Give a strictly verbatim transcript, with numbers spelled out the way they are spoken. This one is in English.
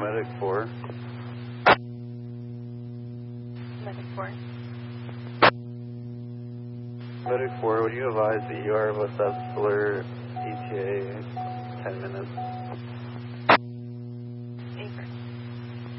Medic four. Medic four. Medic four, would you advise the E R of West Epsiler E T A